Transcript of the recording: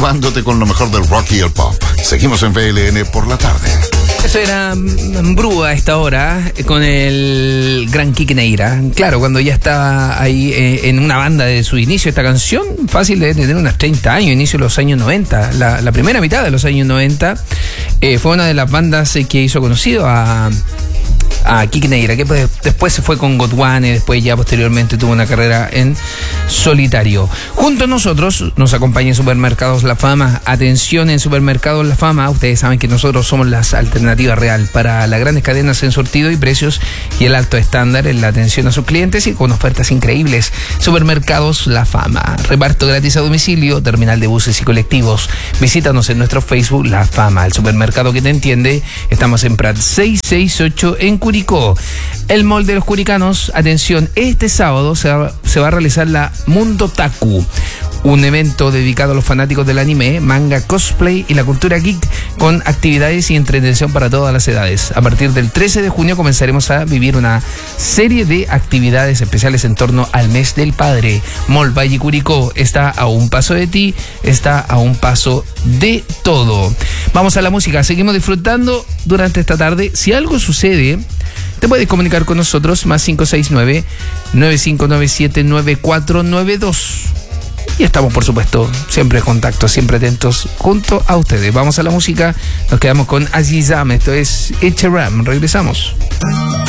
motivándote con lo mejor del rock y el pop. Seguimos en PLN por la tarde. Eso era Brúa a esta hora, con el gran Quique Neira. Claro, cuando ya estaba ahí en una banda de su inicio, esta canción, fácil de tener unos 30 años, inicio de los años 90, la primera mitad de los años 90, fue una de las bandas que hizo conocido a Quique Neira, que después se fue con Godwane, después ya posteriormente tuvo una carrera en solitario. Junto a nosotros nos acompaña en Supermercados La Fama. Atención, en Supermercados La Fama, ustedes saben que nosotros somos la alternativa real para las grandes cadenas en surtido y precios y el alto estándar en la atención a sus clientes y con ofertas increíbles. Supermercados La Fama, reparto gratis a domicilio, terminal de buses y colectivos. Visítanos en nuestro Facebook La Fama, el supermercado que te entiende. Estamos en Prat 668 en Curicó. El Mall de los Curicanos, atención, este sábado se va a realizar la Mundo Taku, un evento dedicado a los fanáticos del anime, manga, cosplay y la cultura geek, con actividades y entretención para todas las edades. A partir del 13 de junio comenzaremos a vivir una serie de actividades especiales en torno al mes del padre. Mall Valle Curicó está a un paso de ti, está a un paso de todo. Vamos a la música, seguimos disfrutando durante esta tarde. Si algo sucede, te puedes comunicar con nosotros, más 569-9597-9492. Y estamos, por supuesto, siempre en contacto, siempre atentos junto a ustedes. Vamos a la música, nos quedamos con Azizam, esto es Echeram, regresamos.